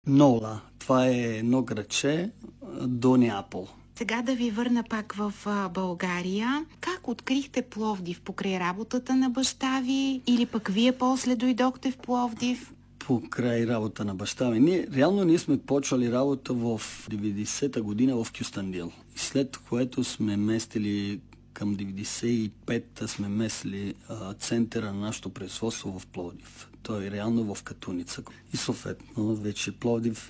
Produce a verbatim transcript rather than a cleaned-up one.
Нола. Това е едно градче до Неапол. Сега да ви върна пак в а, България. Как открихте Пловдив? Покрай работата на баща ви? Или пък вие после дойдохте в Пловдив? Покрай работа на баща ми. Ние, реално ние сме почвали работа в деветдесета година в Кюстендил. След което сме местили към деветдесет и пета сме местили а, центъра на нашето производство в Пловдив. Той е реално в Катуница. И съответно вече Пловдив